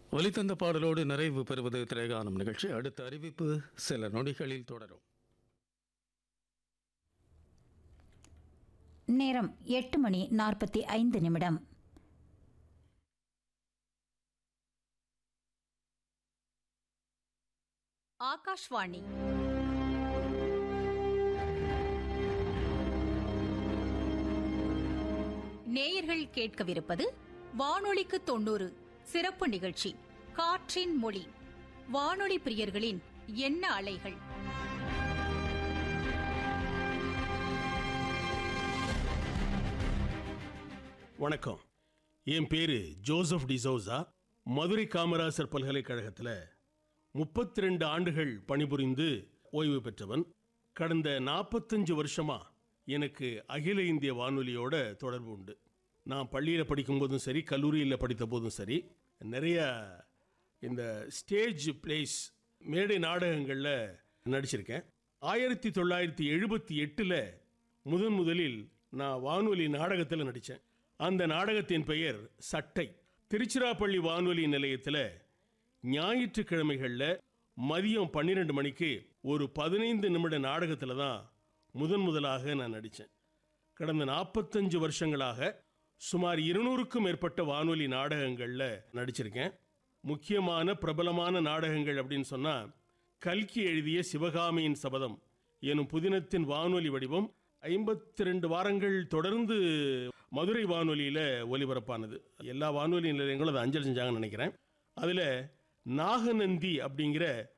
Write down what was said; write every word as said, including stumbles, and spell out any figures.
ஒலித்தந்த பாடலோடு நிறைவு பெறுவது திரைகாணும் நிகழ்ச்சி. அடுத்த அறிவிப்பு சில நொடிகளில் தொடரும். நேரம் எட்டு மணி நாற்பத்தி ஐந்து நிமிடம். ஆகாஷ்வாணி நேயர்கள் கேட்கவிருப்பது வானொலிக்கு தொண்ணூறு சிறப்பு நிகழ்ச்சி காற்றின் மொழி. வானொலி பிரியர்களின் எண்ண அலைகள். வணக்கம். என் பேரு ஜோசப் டிசோசா. மதுரை காமராசர் பல்கலைக்கழகத்தில் முப்பத்தி ரெண்டு ஆண்டுகள் பணிபுரிந்து ஓய்வு பெற்றவன். கடந்த நாற்பத்தஞ்சு வருஷமா எனக்கு அகில இந்திய வானொலியோட தொடர்பு உண்டு. நான் பள்ளியில் படிக்கும்போதும் சரி, கல்லூரியில் படித்த போதும் சரி, நிறைய இந்த ஸ்டேஜ் பிளேஸ் மேடை நாடகங்களில் நடிச்சிருக்கேன். ஆயிரத்தி தொள்ளாயிரத்தி எழுபத்தி எட்டில் முதன் முதலில் நான் வானொலி நாடகத்தில் நடித்தேன். அந்த நாடகத்தின் பெயர் சட்டை. திருச்சிராப்பள்ளி வானொலி நிலையத்தில் ஞாயிற்றுக்கிழமைகளில் மதியம் பன்னிரெண்டு மணிக்கு ஒரு பதினைந்து நிமிட நாடகத்தில் தான் முதன் முதலாக நான் நடித்தேன். கடந்த நாற்பத்தஞ்சு வருஷங்களாக சுமார் இருநூறுக்கும் மேற்பட்ட வானொலி நாடகங்களில் நடிச்சிருக்கேன். முக்கியமான பிரபலமான நாடகங்கள் அப்படின்னு சொன்னால், கல்கி எழுதிய சிவகாமியின் சபதம் எனும் புதினத்தின் வானொலி வடிவம் ஐம்பத்தி ரெண்டு வாரங்கள் தொடர்ந்து மதுரை வானொலியில் ஒலிபரப்பானது. எல்லா வானொலி நிலையங்களும் அதை அஞ்சல் செஞ்சாங்கன்னு நினைக்கிறேன். அதில் நாகநந்தி அப்படிங்கிற